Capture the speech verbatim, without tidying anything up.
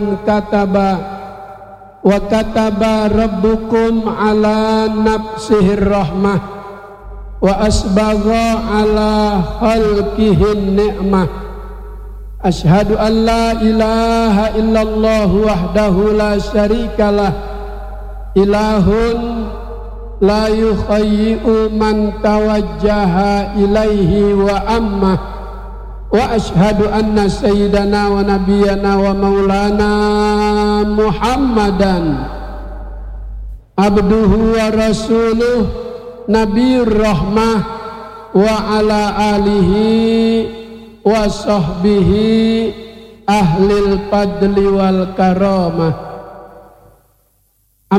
kataba wa kataba rabbukum ala nafsihir rahmah wa asbagha ala khalqihin ni'mah. Asyhadu an la ilaha illallah wahdahu la syarikalah ilahun la yukhayyi'u man tawajjaha ilaihi wa amma. Wa asyhadu anna sayyidana wa nabiyyana wa maulana Muhammadan abduhu wa rasuluh nabiyur rahmah wa ala alihi wa sahbihi ahlil fadli wal karamah.